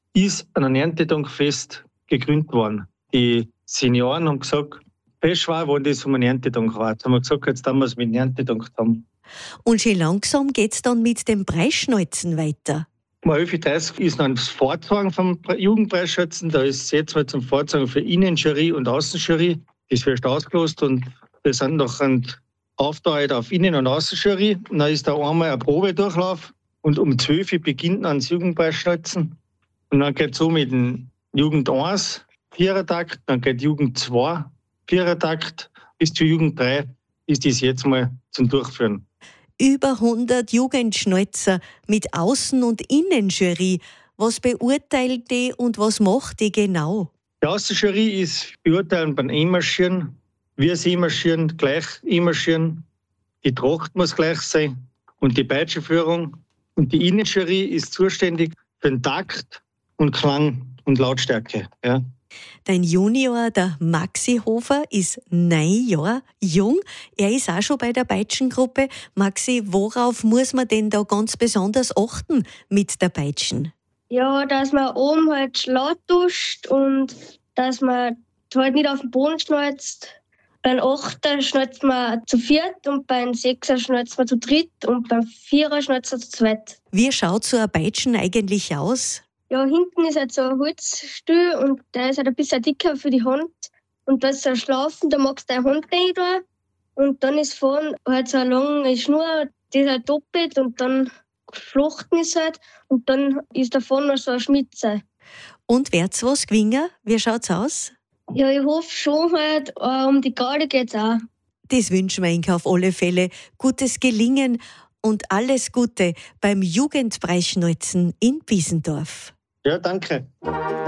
ist an einem Erntedankfest gegründet worden. Die Senioren haben gesagt, best war, wenn das um einen Erntedank war. Jetzt haben wir gesagt, jetzt haben wir es mit dem Erntedank haben. Und schon langsam geht es dann mit dem Preisschneuzen weiter. Um 11.30 Uhr ist dann das Vortragen vom Jugendpreisschützen. Da ist jetzt mal zum Vortragen für Innenjury und Außenjury. Das wird ausgelost und wir sind noch aufteilt auf Innen- und Außenjury. Und dann ist da einmal ein Probedurchlauf und um 12 Uhr beginnt dann das Jugendpreisschützen. Und dann geht es so mit dem Jugend 1 Vierertakt, dann geht Jugend 2 Vierertakt bis zur Jugend 3 ist das jetzt mal zum Durchführen. Über 100 Jugendschneuzer mit Außen- und Innenjury. Was beurteilt die und was macht die genau? Die Außenjury ist beurteilen beim E-Marschieren. Wir es E-Marschieren, gleich E-Marschieren. Die Tracht muss gleich sein und die Peitschenführung. Und die Innenjury ist zuständig für den Takt und Klang und Lautstärke. Ja. Dein Junior, der Maxi Hofer, ist 9 Jahre jung. Er ist auch schon bei der Peitschengruppe. Maxi, worauf muss man denn da ganz besonders achten mit der Peitschen? Ja, dass man oben halt laut duscht und dass man halt nicht auf den Boden schneuzt. Beim 8er schneuzt man zu 4 und beim 6er schneuzt man zu 3 und beim 4er schneuzt man zu 2. Wie schaut so ein Peitschen eigentlich aus? Ja, hinten ist halt so ein Holzstuhl und der ist halt ein bisschen dicker für die Hand. Und da ist so ein Schlaufen, da magst du deine Hand rein da. Und dann ist vorne halt so eine lange Schnur, die ist halt doppelt und dann geflochten ist halt. Und dann ist da vorne noch so eine Schmitze. Und wird's was gewinnen? Wie schaut's aus? Ja, ich hoffe schon halt, um die Garde geht's auch. Das wünschen wir Ihnen auf alle Fälle. Gutes Gelingen und alles Gute beim Jugendpreisschneuzen in Biesendorf. Ja, danke.